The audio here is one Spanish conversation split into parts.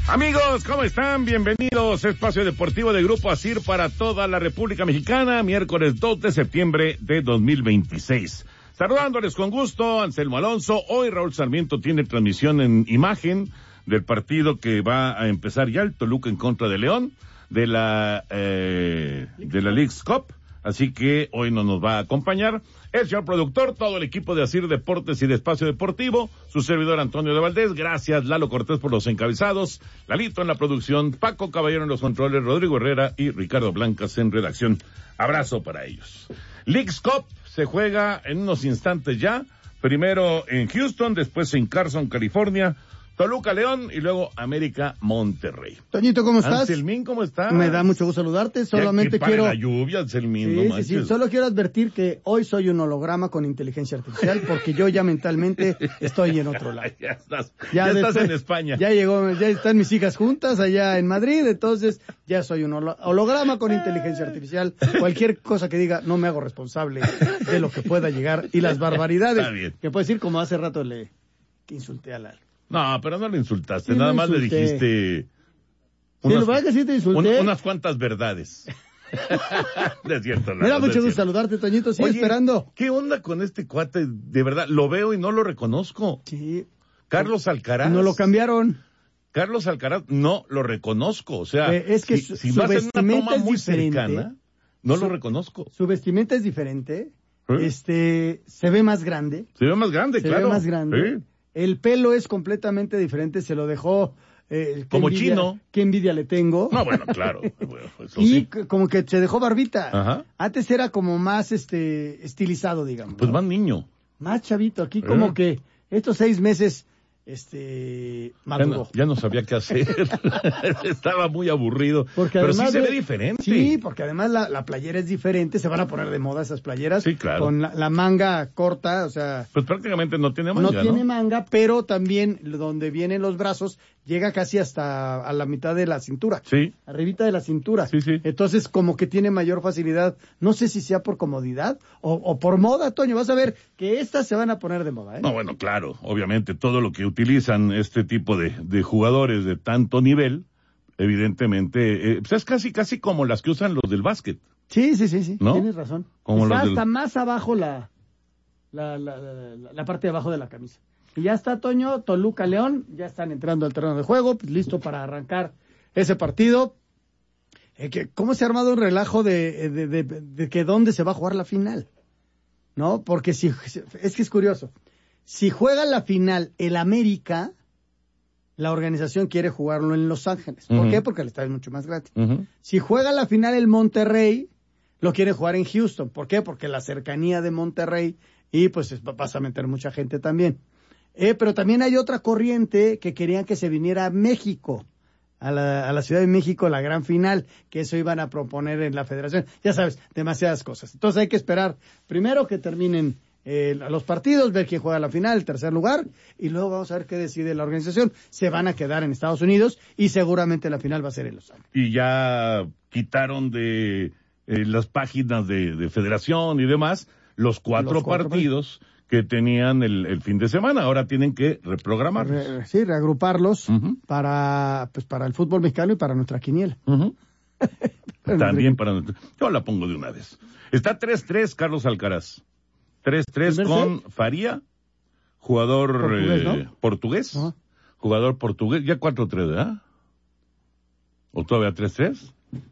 Amigos, ¿cómo están? Bienvenidos a Espacio Deportivo de Grupo ASIR para toda la República Mexicana, miércoles 2 de septiembre de 2026. Saludándoles con gusto, Anselmo Alonso. Hoy Raúl Sarmiento tiene transmisión en imagen del partido que va a empezar ya, el Toluca en contra de León, de la Leagues Cup. Así que hoy no nos va a acompañar el señor productor, todo el equipo de ASIR Deportes y de Espacio Deportivo, su servidor Antonio de Valdés. Gracias, Lalo Cortés, por los encabezados, Lalito en la producción, Paco Caballero en los controles, Rodrigo Herrera y Ricardo Blancas en redacción. Abrazo para ellos. Leagues Cup se juega en unos instantes ya, primero en Houston, después en Carson, California, Toluca, León y luego América, Monterrey. Toñito, ¿cómo estás? Anselmín, ¿cómo estás? Me da mucho gusto saludarte, solamente ya quiero... la lluvia, Anselmín, sí, solo quiero advertir que hoy soy un holograma con inteligencia artificial, porque yo ya mentalmente estoy en otro lado. ya estás en España. Ya están mis hijas juntas allá en Madrid, entonces ya soy un holograma con inteligencia artificial. Cualquier cosa que diga, no me hago responsable de lo que pueda llegar y las barbaridades que puedo decir, como hace rato que insulté a Lalo. No, pero no le insultaste, nada más le dijiste... unas cuantas verdades. De cierto, me da mucho gusto saludarte, Toñito, sigue esperando. ¿Qué onda con este cuate? De verdad, lo veo y no lo reconozco. Sí. Carlos Alcaraz. No lo cambiaron. Carlos Alcaraz, no lo reconozco, o sea, es que si vas en una toma muy cercana, no lo reconozco. Su vestimenta es diferente, se ve más grande. Se ve más grande, claro. Se ve más grande. Sí. El pelo es completamente diferente, se lo dejó... como chino. Qué envidia le tengo. No, bueno, claro. Bueno, eso y sí. Como que se dejó barbita. Ajá. Antes era como más estilizado, digamos. Pues ¿no? más niño. Más chavito. Aquí como que estos 6 meses maduró. Ya no sabía qué hacer. Estaba muy aburrido. Porque pero además sí se ve diferente. Sí, porque además la playera es diferente. Se van a poner de moda esas playeras. Sí, claro. Con la manga corta, o sea... Pues prácticamente no tiene manga, No tiene manga, pero también donde vienen los brazos llega casi hasta a la mitad de la cintura. Sí. Arribita de la cintura. Sí, sí. Entonces como que tiene mayor facilidad. No sé si sea por comodidad o por moda, Toño. Vas a ver que estas se van a poner de moda, ¿eh? No, bueno, claro. Obviamente todo lo que utilizan este tipo de jugadores de tanto nivel, evidentemente, pues es casi como las que usan los del básquet. Sí. ¿No? Tienes razón. Como está los hasta más abajo la parte de abajo de la camisa. Y ya está, Toño, Toluca, León, ya están entrando al terreno de juego, pues, listo para arrancar ese partido. ¿Cómo se ha armado un relajo de que dónde se va a jugar la final? ¿No? Porque es que es curioso. Si juega la final el América, la organización quiere jugarlo en Los Ángeles. ¿Por qué? Porque el estadio es mucho más grande. Si juega la final el Monterrey, lo quiere jugar en Houston. ¿Por qué? Porque la cercanía de Monterrey y pues vas a meter mucha gente también. Pero también hay otra corriente que querían que se viniera a México, a la Ciudad de México, la gran final, que eso iban a proponer en la federación. Ya sabes, demasiadas cosas. Entonces hay que esperar primero que terminen los partidos, ver quién juega la final, el tercer lugar, y luego vamos a ver qué decide la organización. Se van a quedar en Estados Unidos y seguramente la final va a ser en Los Ángeles. Y ya quitaron de las páginas de federación y demás los cuatro partidos que tenían el fin de semana. Ahora tienen que reprogramarlos. Reagruparlos para el fútbol mexicano y para nuestra quiniela. También yo la pongo de una vez. Está 3-3 Carlos Alcaraz. 3-3 con Faría, jugador portugués. Jugador portugués. Ya 4-3, ¿verdad? ¿O todavía 3-3?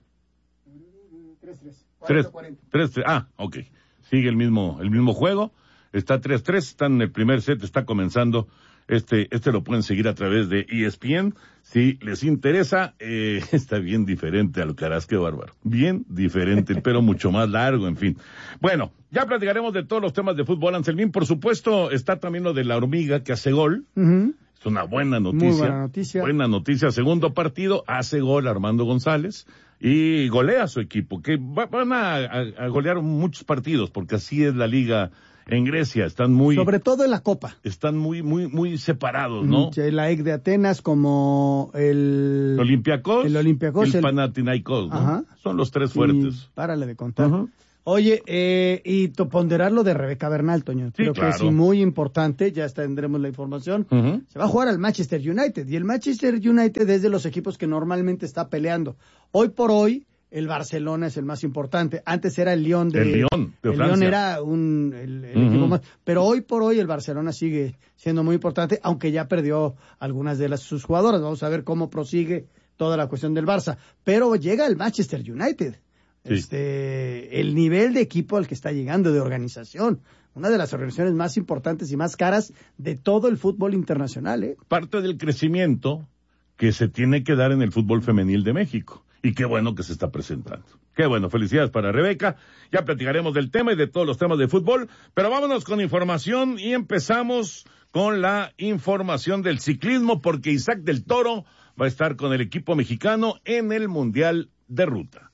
3-3. 3-3. Ah, ok. Sigue el mismo juego. Está 3-3, están en el primer set, está comenzando. Este lo pueden seguir a través de ESPN. Si les interesa, está bien diferente a Alcaraz, qué bárbaro. Bien diferente, el pelo mucho más largo, en fin. Bueno, ya platicaremos de todos los temas de fútbol, Anselmín. Por supuesto, está también lo de la hormiga que hace gol. Es una buena noticia. Muy buena noticia. Buena noticia. Segundo partido, hace gol Armando González y golea a su equipo, que van a golear muchos partidos, porque así es la liga en Grecia. Están muy... Sobre todo en la Copa. Están muy separados, ¿no? La EC de Atenas como el Olympiacos, el Panathinaikos, ¿no? Ajá. Son los tres fuertes. Párale de contar. Oye, y ponderar lo de Rebeca Bernal, Toño. Sí, creo claro. que es muy importante, ya tendremos la información. Se va a jugar al Manchester United, y el Manchester United es de los equipos que normalmente está peleando. Hoy por hoy, el Barcelona es el más importante. Antes era el Lyon de Francia. El Lyon era el equipo más. Pero hoy por hoy el Barcelona sigue siendo muy importante, aunque ya perdió algunas de sus jugadoras. Vamos a ver cómo prosigue toda la cuestión del Barça. Pero llega el Manchester United. Sí. El nivel de equipo al que está llegando, de organización. Una de las organizaciones más importantes y más caras de todo el fútbol internacional, ¿eh? Parte del crecimiento que se tiene que dar en el fútbol femenil de México. Y qué bueno que se está presentando. Qué bueno, felicidades para Rebeca. Ya platicaremos del tema y de todos los temas de fútbol, pero vámonos con información y empezamos con la información del ciclismo porque Isaac del Toro va a estar con el equipo mexicano en el Mundial de Ruta.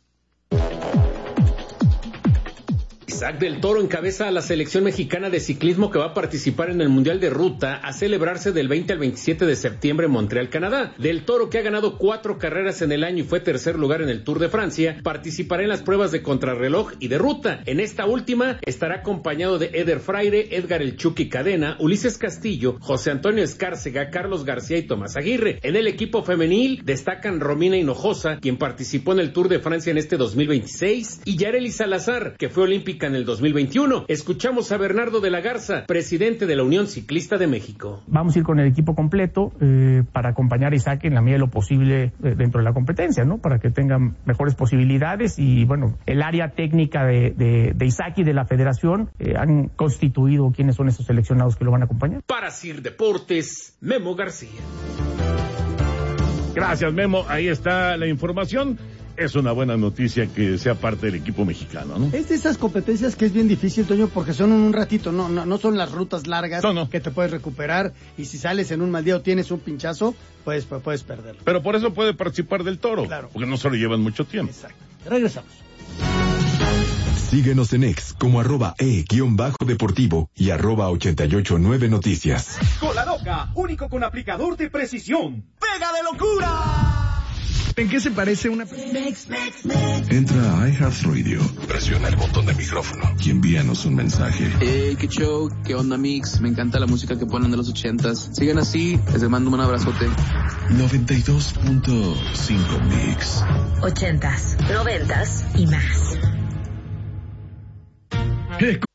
Isaac del Toro encabeza a la selección mexicana de ciclismo que va a participar en el Mundial de Ruta a celebrarse del 20 al 27 de septiembre en Montreal, Canadá. Del Toro, que ha ganado 4 carreras en el año y fue tercer lugar en el Tour de Francia, participará en las pruebas de contrarreloj y de ruta. En esta última estará acompañado de Eder Fraire, Edgar El Chucky Cadena, Ulises Castillo, José Antonio Escárcega, Carlos García y Tomás Aguirre. En el equipo femenil destacan Romina Hinojosa, quien participó en el Tour de Francia en este 2026, y Yareli Salazar, que fue olímpica en el 2021. Escuchamos a Bernardo de la Garza, presidente de la Unión Ciclista de México. Vamos a ir con el equipo completo para acompañar a Isaac en la medida de lo posible dentro de la competencia, ¿no? Para que tengan mejores posibilidades y, bueno, el área técnica de Isaac y de la federación han constituido quiénes son esos seleccionados que lo van a acompañar. Para CIR Deportes, Memo García. Gracias, Memo. Ahí está la información. Es una buena noticia que sea parte del equipo mexicano, ¿no? Es de esas competencias que es bien difícil, Toño, porque son un ratito, no son las rutas largas que te puedes recuperar, y si sales en un mal día o tienes un pinchazo, pues puedes perderlo. Pero por eso puede participar del Toro, claro, porque no se lo llevan mucho tiempo. Exacto. Regresamos. Síguenos en X como @e_deportivo y @889noticias. Cola Loca, único con aplicador de precisión. ¡Pega de locura! ¿En qué se parece una... Entra a iHeartRadio, presiona el botón de micrófono y envíanos un mensaje. Qué show, qué onda mix, me encanta la música que ponen de los 80s. Sigan así, les mando un abrazote. 92.5 Mix. 80s, 90s y más.